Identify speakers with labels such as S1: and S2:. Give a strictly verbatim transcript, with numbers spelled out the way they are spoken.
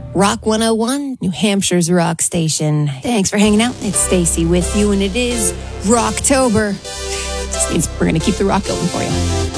S1: Rock one oh one, New Hampshire's rock station. Thanks for hanging out. It's Stacy with you, and it is Rocktober. Just means we're going to keep the rock going for you.